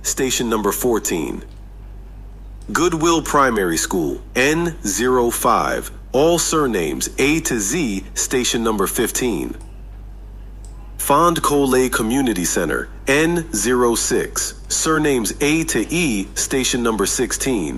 station number 14. Goodwill Primary School, N05, all surnames A to Z, station number 15. Fond Collet Community Center, N06, surnames A to E, station number 16.